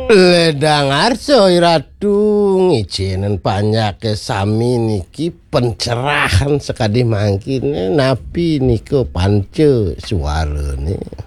Ledang arso iratu ngijinin banyak sami niki pencerahan sekali mangkin napi niku pancu suarane.